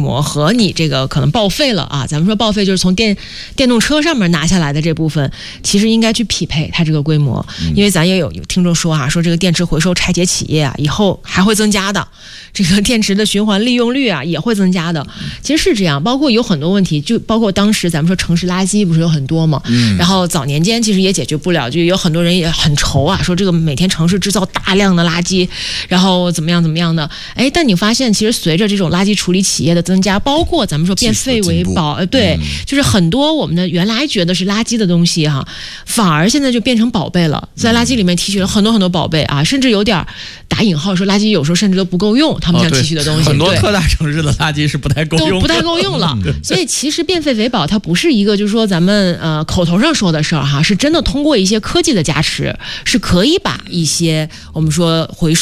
模和你这个可能报废了啊，咱们说报废就是从电动车上面拿下来的这部分，其实应该去匹配它这个规模，因为咱也有听众说啊，说这个电池回收拆解企业啊，以后还会增加的，这个电池的循环利用率啊也会增加的。其实是这样，包括有很多问题，就包括当时咱们说城市垃圾不是有很多嘛，然后早年间其实也解决不了，就有很多人也很愁啊，说这个每天城市制造大量的垃圾，然后怎么样的，但你发现其实随着这种垃圾处理企业的增加，包括咱们说变废为宝，对，就是很多我们的原来觉得是垃圾的东西哈，反而现在就变成宝贝了，在垃圾里面提取了很多宝贝啊，甚至有点打引号说垃圾有时候甚至都不够用，他们想提取的东西， 很多特大城市的垃圾是不太够用的， 都不太够用了。所以其实变废为宝它不是一个就是说咱们口头上说的事儿哈，是真的通过一些科技的加持，是可以把一些我们说回收